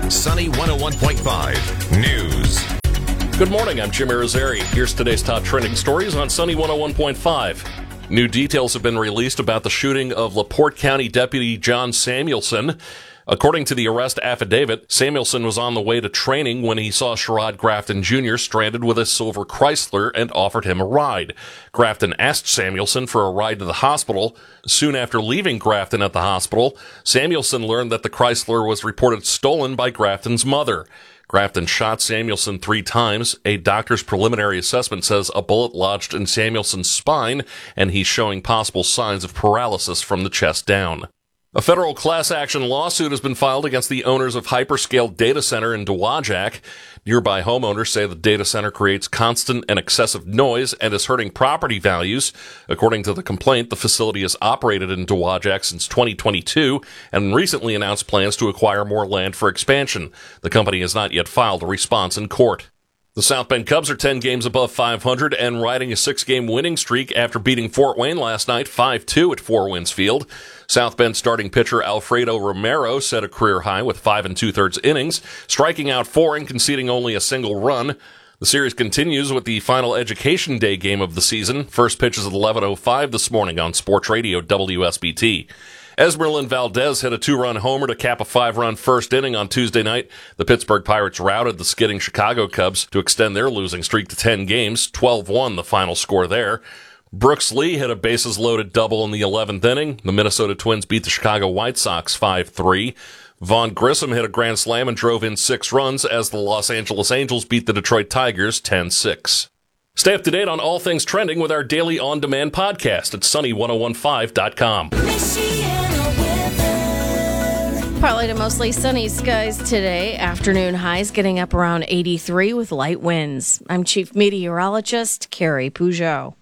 Sunny 101.5 News. Good morning, I'm Jim Irizarry. Here's today's top trending stories on Sunny 101.5. New details have been released about the shooting of LaPorte County Deputy John Samuelson. According to the arrest affidavit, Samuelson was on the way to training when he saw Sherrod Grafton Jr. stranded with a silver Chrysler and offered him a ride. Grafton asked Samuelson for a ride to the hospital. Soon after leaving Grafton at the hospital, Samuelson learned that the Chrysler was reported stolen by Grafton's mother. Grafton shot Samuelson 3 times. A doctor's preliminary assessment says a bullet lodged in Samuelson's spine, and he's showing possible signs of paralysis from the chest down. A federal class action lawsuit has been filed against the owners of Hyperscale Data Center in Dowagiac. Nearby homeowners say the data center creates constant and excessive noise and is hurting property values. According to the complaint, the facility has operated in Dowagiac since 2022 and recently announced plans to acquire more land for expansion. The company has not yet filed a response in court. The South Bend Cubs are 10 games above 500 and riding a 6-game winning streak after beating Fort Wayne last night 5-2 at Four Winds Field. South Bend starting pitcher Alfredo Romero set a career high with 5 2/3 innings, striking out 4 and conceding only a single run. The series continues with the final Education Day game of the season. First pitch is at 11:05 this morning on Sports Radio WSBT. Esmeralyn Valdez hit a 2-run homer to cap a 5-run first inning on Tuesday night. The Pittsburgh Pirates routed the skidding Chicago Cubs to extend their losing streak to 10 games, 12-1 the final score there. Brooks Lee hit a bases-loaded double in the 11th inning. The Minnesota Twins beat the Chicago White Sox 5-3. Vaughn Grissom hit a grand slam and drove in 6 runs as the Los Angeles Angels beat the Detroit Tigers 10-6. Stay up to date on all things trending with our daily on-demand podcast at sunny1015.com. Partly to mostly sunny skies today. Afternoon highs getting up around 83 with light winds. I'm Chief Meteorologist Carrie Peugeot.